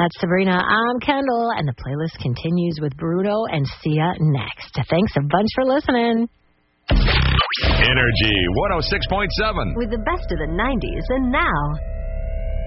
That's Sabrina. I'm Kendall, and the playlist continues with Bruno and Sia next. Thanks a bunch for listening. Energy 106.7. With the best of the 90s and now.